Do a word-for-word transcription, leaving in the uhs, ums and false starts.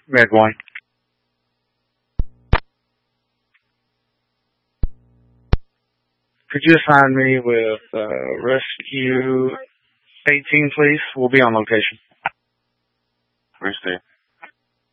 Red one. Could you assign me with uh, Rescue eighteen, please? We'll be on location. Rescue.